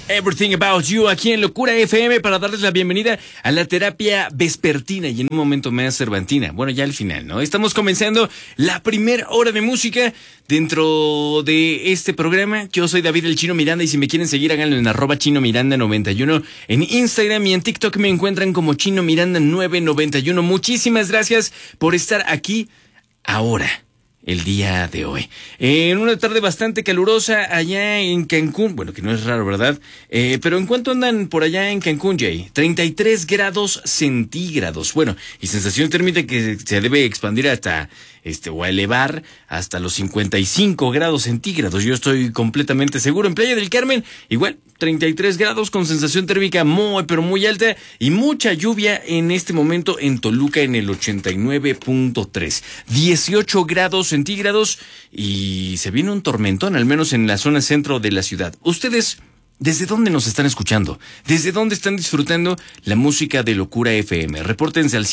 Everything About You aquí en Locura FM para darles la bienvenida a la terapia vespertina y en un momento más cervantina. Bueno, ya al final, ¿no? Estamos comenzando la primera hora de música dentro de este programa. Yo soy David el Chino Miranda y si me quieren seguir háganlo en @ChinoMiranda91 en Instagram y en TikTok me encuentran como Chino Miranda 991. Muchísimas gracias por estar aquí ahora. El día de hoy. En una tarde bastante calurosa allá en Cancún. Bueno, que no es raro, ¿verdad? Pero ¿en cuánto andan por allá en Cancún, Jay? 33 grados centígrados. Bueno, y sensación térmica que se debe expandir hasta, o a elevar hasta los 55 grados centígrados. Yo estoy completamente seguro. En Playa del Carmen, igual, 33 grados con sensación térmica muy, pero muy alta y mucha lluvia en este momento en Toluca en el 89.3. 18 grados centígrados y se viene un tormentón, al menos en la zona centro de la ciudad. Ustedes, ¿desde dónde nos están escuchando? ¿Desde dónde están disfrutando la música de Locura FM? Repórtense al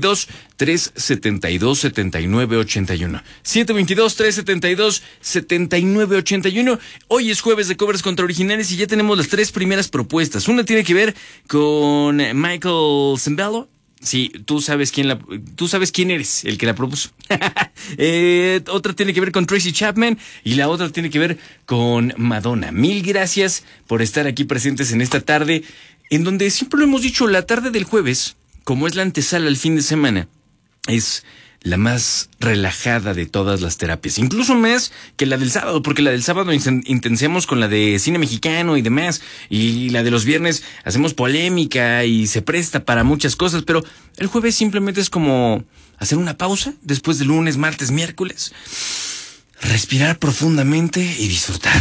722-372-7981. 722-372-7981. Hoy es jueves de covers contra originales y ya tenemos las tres primeras propuestas. Una tiene que ver con Michael Sembello. Sí, tú sabes quién eres el que la propuso. Otra tiene que ver con Tracy Chapman y la otra tiene que ver con Madonna. Mil gracias por estar aquí presentes en esta tarde, en donde siempre lo hemos dicho, la tarde del jueves, como es la antesala al fin de semana, es la más relajada de todas las terapias, incluso más que la del sábado, porque la del sábado intensiamos con la de cine mexicano y demás, y la de los viernes hacemos polémica y se presta para muchas cosas, pero el jueves simplemente es como hacer una pausa después de lunes, martes, miércoles, respirar profundamente y disfrutar.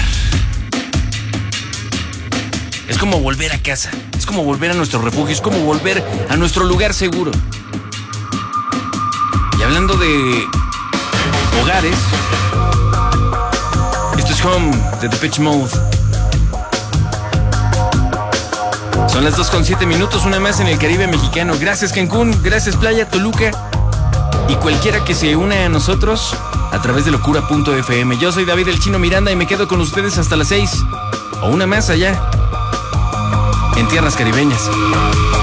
Es como volver a casa, es como volver a nuestro refugio, es como volver a nuestro lugar seguro. Y hablando de hogares, esto es Home de Depeche Mode. Son las 2:07, una más en el Caribe mexicano. Gracias Cancún, gracias Playa, Toluca y cualquiera que se una a nosotros a través de locura.fm. Yo soy David el Chino Miranda y me quedo con ustedes hasta las 6 o una más allá en tierras caribeñas.